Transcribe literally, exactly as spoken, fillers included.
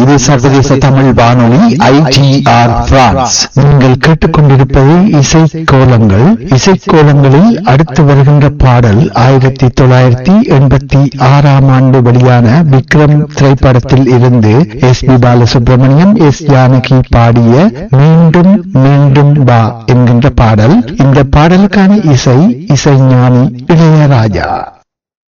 இது சர்வதேச தமிழ் வானொலி ஐ டி ஆர் பிரான்ஸ். நீங்கள் கேட்டுக்கொண்டிருப்பது இசை கோலங்கள். இசை கோலங்களில் அடுத்து வருகின்ற பாடல் ஆயிரத்தி தொள்ளாயிரத்தி எண்பத்தி ஆறாம் ஆண்டு வெளியான விக்ரம் திரைப்படத்தில் இருந்து S B Balasubramaniam, S Janaki பாடிய மீண்டும் மீண்டும் வா என்கின்ற பாடல். இந்த பாடலுக்கான இசை இசைஞானி இளையராஜா.